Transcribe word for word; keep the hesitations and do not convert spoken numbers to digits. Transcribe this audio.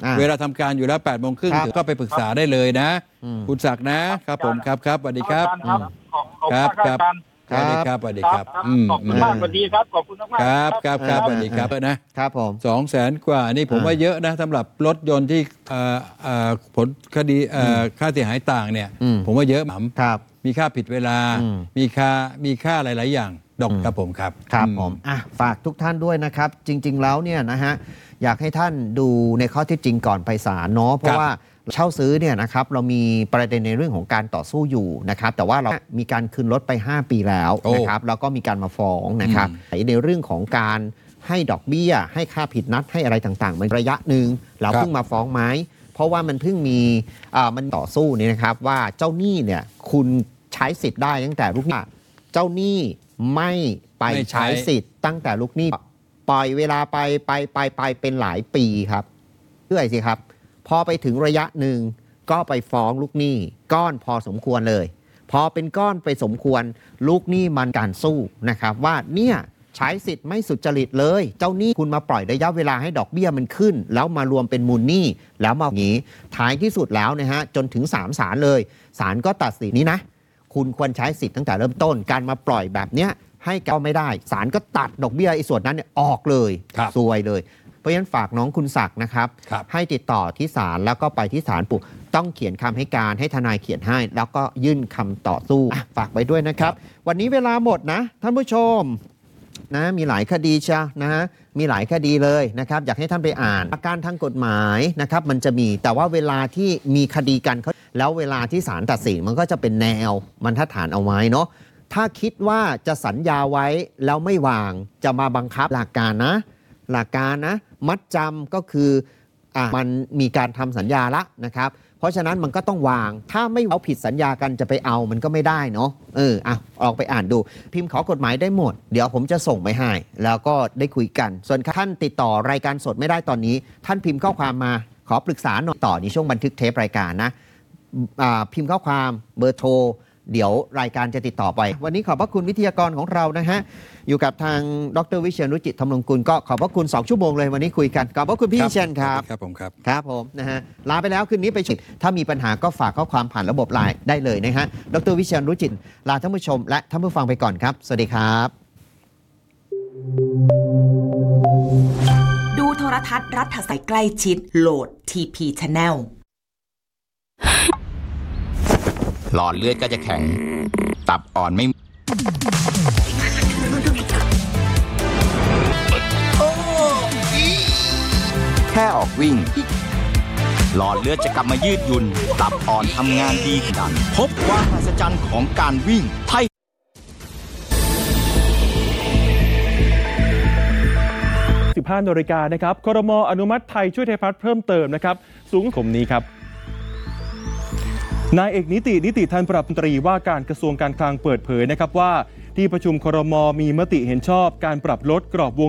เวลาทำการอยู่แล้วแปดโมงครึ่งก็ไปปรึกษาได้เลยนะคุณศักดิ์นะครับผมครับครับสวัสดีครับครับครับสวัสดีครับสวัสดีครับขอบคุณมากสวัสดีครับขอบคุณมากครับครับครับสวัสดีครับนะครับผมสองแสนกว่านี่ผมว่าเยอะนะสำหรับรถยนต์ที่ผลคดีค่าเสียหายต่างเนี่ยผมว่าเยอะหม่ำมีค่าผิดเวลามีค่ามีค่าหลายๆอย่างดอกครับผมครับครับผมอ่ะฝากทุกท่านด้วยนะครับจริงๆแล้วเนี่ยนะฮะอยากให้ท่านดูในข้อเท็จจริงก่อนไปศาลเนาะเพราะว่าเช่าซื้อเนี่ยนะครับเรามีประเด็นในเรื่องของการต่อสู้อยู่นะครับแต่ว่าเรามีการคืนรถไปห้าปีแล้วนะครับแล้วก็มีการมาฟ้องนะครับในเรื่องของการให้ดอกเบี้ยให้ค่าผิดนัดให้อะไรต่างๆมันระยะหนึ่งเราเพิ่งมาฟ้องไหมเพราะว่ามันเพิ่งมีมันต่อสู้นี่นะครับว่าเจ้าหนี้เนี่ยคุณใช้สิทธิ์ได้ตั้งแต่ลูกหนี้เจ้าหนี้ไม่ไปใช้สิทธิ์ตั้งแต่ลูกหนี้ปล่อยเวลาไปไปไปไปเป็นหลายปีครับเรื่อยสิครับพอไปถึงระยะหนึ่งก็ไปฟ้องลูกหนี้ก้อนพอสมควรเลยพอเป็นก้อนไปสมควรลูกหนี้มันการสู้นะครับว่าเนี่ยใช้สิทธิ์ไม่สุจริตเลยเจ้าหนี้คุณมาปล่อยระยะเวลาให้ดอกเบี้ยมันขึ้นแล้วมารวมเป็นมูลหนี้แล้วมาอย่างนี้ท้ายที่สุดแล้วนะฮะจนถึงศาลศาลเลยศาลก็ตัดสินนี้นะคุณควรใช้สิทธิ์ตั้งแต่เริ่มต้นการมาปล่อยแบบเนี้ยให้ก็ไม่ได้ศาลก็ตัดดอกเบี้ยไอ้ส่วนนั้นเนี่ยออกเลยซวยเลยเพราะฉะนั้นฝากน้องคุณศักดิ์นะครับให้ติดต่อที่ศาลแล้วก็ไปที่ศาลปุ๊บต้องเขียนคำให้การให้ทนายเขียนให้แล้วก็ยื่นคำต่อสู้ฝากไว้ด้วยนะครับวันนี้เวลาหมดนะท่านผู้ชมนะมีหลายคดีใช่นะฮะมีหลายคดีเลยนะครับอยากให้ท่านไปอ่านอาการทางกฎหมายนะครับมันจะมีแต่ว่าเวลาที่มีคดีกันแล้วเวลาที่ศาลตัดสินมันก็จะเป็นแนวบรรทัดฐานเอาไว้เนาะถ้าคิดว่าจะสัญญาไว้แล้วไม่วางจะมาบังคับหลักการนะหลักการนะมัดจำก็คืออ่ะมันมีการทำสัญญาละนะครับเพราะฉะนั้นมันก็ต้องวางถ้าไม่เอาผิดสัญญากันจะไปเอามันก็ไม่ได้เนาะเอออ่ะออกไปอ่านดูพิมพ์ขอกฎหมายได้หมดเดี๋ยวผมจะส่งไปให้แล้วก็ได้คุยกันส่วนท่านติดต่อรายการสดไม่ได้ตอนนี้ท่านพิมพ์ข้อความมาขอปรึกษาหน่อยต่อในช่วงบันทึกเทปรายการนะพิมพ์ข้อความเบอร์โทรเดี๋ยวรายการจะติดต่อไปวันนี้ขอบพระคุณวิทยากรของเรานะฮะอยู่กับทางดร.วิเชียรรุจิตธรรมรงกุลก็ขอบพระคุณสองชั่วโมงเลยวันนี้คุยกันขอบพระคุณพี่วิเชียรครับครับผมครับครับผมนะฮะลาไปแล้วคืนนี้ไปชิดถ้ามีปัญหาก็ฝากข้อความผ่านระบบไลน์ได้เลยนะฮะดร.วิเชียรรุจิตลาท่านผู้ชมและท่านผู้ฟังไปก่อนครับสวัสดีครับดูโทรทัศน์รัฐสายใกล้ชิดโหลด ที พี Channel หลอดเลือดก็จะแข็งตับอ่อนไม่แค่ออกวิ่งหลอดเลือดจะกลับมายืดหยุ่นตับอ่อนทำงานดีขึ้นพบความมหัศจรรย์ของการวิ่งไทยสิบห้านาฬิกานะครับครม.อนุมัติไทยช่วยไทยพัฒน์เพิ่มเติมนะครับสูงคมนี้ครับนายเอกนิตินิติธันปรับตรีว่าการกระทรวงการคลังเปิดเผยนะครับว่าที่ประชุมครม.มีมติเห็นชอบการปรับลดกรอบวง